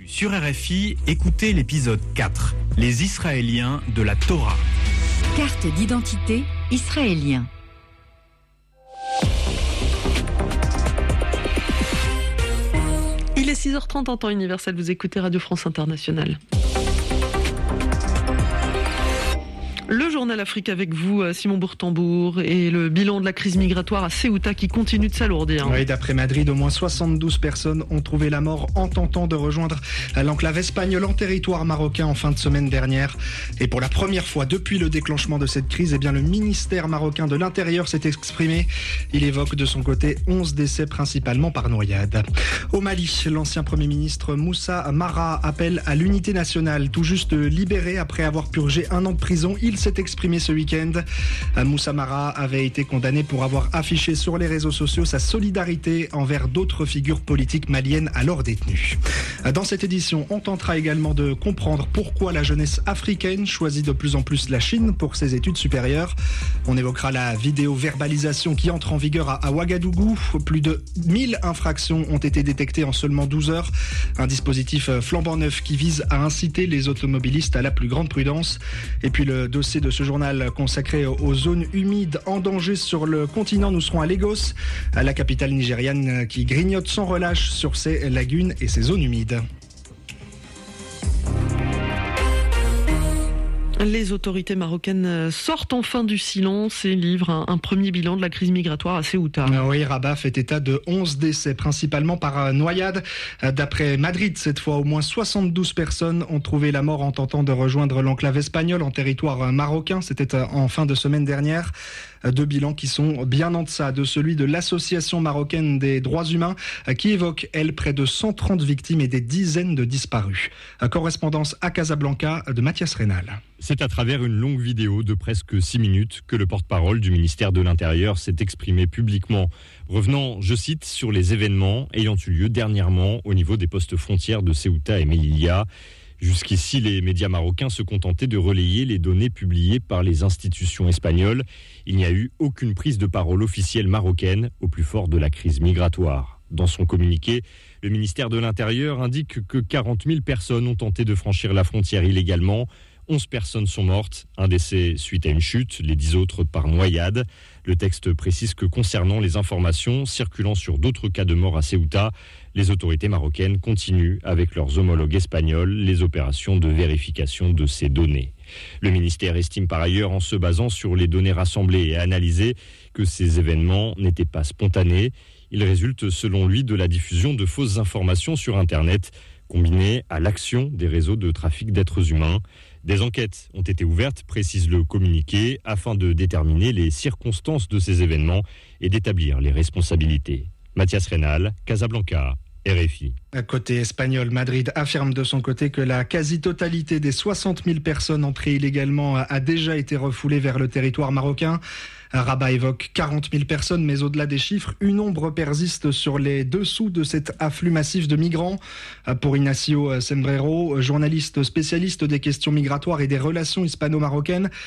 Sur RFI, écoutez l'épisode 4, les Israéliens de la Torah. Carte d'identité israélien. Il est 6h30 en temps universel, vous écoutez Radio France Internationale. Le journal Afrique avec vous, Simon Bourtambour, et le bilan de la crise migratoire à Ceuta qui continue de s'alourdir. Oui, d'après Madrid, au moins 72 personnes ont trouvé la mort en tentant de rejoindre l'enclave espagnole en territoire marocain en fin de semaine dernière. Et pour la première fois depuis le déclenchement de cette crise, le ministère marocain de l'Intérieur s'est exprimé. Il évoque de son côté 11 décès principalement par noyade. Au Mali, l'ancien Premier ministre Moussa Mara appelle à l'unité nationale, tout juste libéré après avoir purgé 1 an de prison. Il s'est exprimé ce week-end. Moussa Mara avait été condamné pour avoir affiché sur les réseaux sociaux sa solidarité envers d'autres figures politiques maliennes alors détenues. Dans cette édition, on tentera également de comprendre pourquoi la jeunesse africaine choisit de plus en plus la Chine pour ses études supérieures. On évoquera la vidéo-verbalisation qui entre en vigueur à Ouagadougou. Plus de 1000 infractions ont été détectées en seulement 12 heures. Un dispositif flambant neuf qui vise à inciter les automobilistes à la plus grande prudence. Et puis le dossier de ce journal consacré aux zones humides en danger sur le continent. Nous serons à Lagos, à la capitale nigériane qui grignote sans relâche sur ses lagunes et ses zones humides. Les autorités marocaines sortent enfin du silence et livrent un premier bilan de la crise migratoire à Ceuta. Oui, Rabat fait état de 11 décès, principalement par noyade. D'après Madrid, cette fois, au moins 72 personnes ont trouvé la mort en tentant de rejoindre l'enclave espagnole en territoire marocain. C'était en fin de semaine dernière. 2 bilans qui sont bien en deçà de celui de l'Association marocaine des droits humains qui évoque, elle, près de 130 victimes et des dizaines de disparus. Correspondance à Casablanca de Mathias Rénal. C'est à travers une longue vidéo de presque 6 minutes que le porte-parole du ministère de l'Intérieur s'est exprimé publiquement, revenant, je cite, sur les événements ayant eu lieu dernièrement au niveau des postes frontières de Ceuta et Melilla. Jusqu'ici, les médias marocains se contentaient de relayer les données publiées par les institutions espagnoles. Il n'y a eu aucune prise de parole officielle marocaine au plus fort de la crise migratoire. Dans son communiqué, le ministère de l'Intérieur indique que 40 000 personnes ont tenté de franchir la frontière illégalement. 11 personnes sont mortes, un décès suite à une chute, les 10 autres par noyade. Le texte précise que concernant les informations circulant sur d'autres cas de mort à Ceuta, les autorités marocaines continuent avec leurs homologues espagnols les opérations de vérification de ces données. Le ministère estime par ailleurs, en se basant sur les données rassemblées et analysées, que ces événements n'étaient pas spontanés. Ils résultent selon lui de la diffusion de fausses informations sur Internet, combinées à l'action des réseaux de trafic d'êtres humains. Des enquêtes ont été ouvertes, précise le communiqué, afin de déterminer les circonstances de ces événements et d'établir les responsabilités. Mathias Rénal, Casablanca, RFI. Côté espagnol, Madrid affirme de son côté que la quasi-totalité des 60 000 personnes entrées illégalement a déjà été refoulée vers le territoire marocain. Rabat évoque 40 000 personnes, mais au-delà des chiffres, une ombre persiste sur les dessous de cet afflux massif de migrants. Pour Ignacio Sembrero, journaliste spécialiste des questions migratoires et des relations hispano-marocaines,